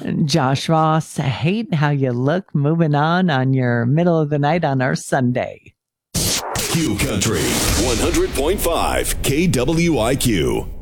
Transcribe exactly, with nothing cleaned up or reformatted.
Josh Ross, hate how you look moving on on your middle of the night on our Sunday. Q Country one hundred point five K W I Q.